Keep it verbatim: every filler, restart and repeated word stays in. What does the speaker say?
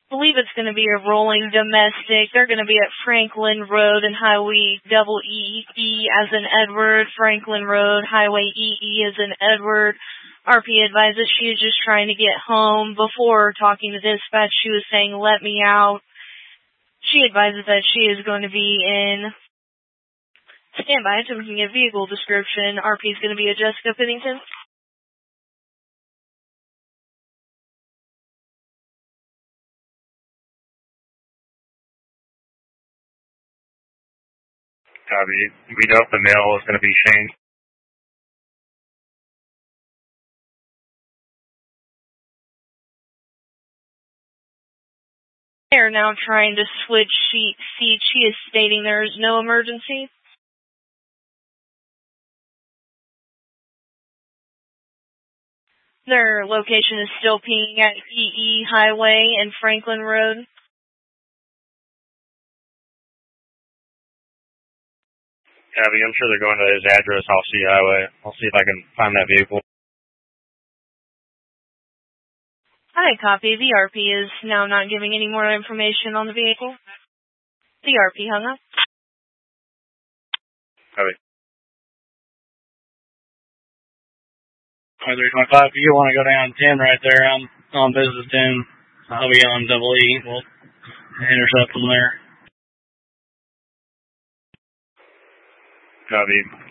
believe it's going to be a rolling domestic. They're going to be at Franklin Road and Highway double E E as in Edward, Franklin Road, Highway E E as in Edward. R P advises she is just trying to get home. Before talking to dispatch, she was saying, "Let me out." She advises that she is going to be in standby until we can get vehicle description. R P is going to be at Jessica Pennington. Copy. We know if the male is going to be Shane. They are now trying to switch seats. She is stating there is no emergency. Their location is still pinging at E E Highway and Franklin Road. Copy. I'm sure they're going to his address off C Highway. I'll see if I can find that vehicle. Hi, copy. The R P is now not giving any more information on the vehicle. The R P hung up. Copy. three twenty-five, if you want to go down ten right there, I'm on business ten. I'll be on double E. We'll intercept from there. Copy.